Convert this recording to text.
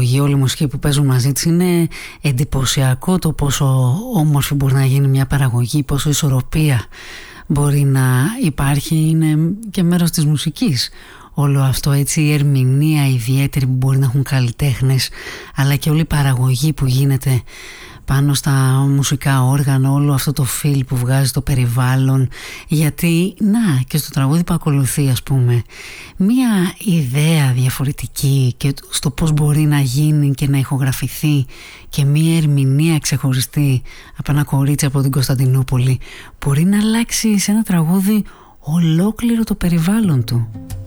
παραγωγή, όλη η μουσική που παίζουν μαζί της. Είναι εντυπωσιακό το πόσο όμορφη μπορεί να γίνει μια παραγωγή, πόσο ισορροπία μπορεί να υπάρχει. Είναι και μέρος της μουσικής όλο αυτό, έτσι, η ερμηνεία ιδιαίτερη που μπορεί να έχουν καλλιτέχνες, αλλά και όλη η παραγωγή που γίνεται πάνω στα μουσικά όργανα, όλο αυτό το feel που βγάζει το περιβάλλον. Γιατί να, και στο τραγούδι που ακολουθεί, ας πούμε, μία ιδέα διαφορετική και στο πώς μπορεί να γίνει και να ηχογραφηθεί, και μία ερμηνεία ξεχωριστή από ένα κορίτσι από την Κωνσταντινούπολη μπορεί να αλλάξει σε ένα τραγούδι ολόκληρο το περιβάλλον του.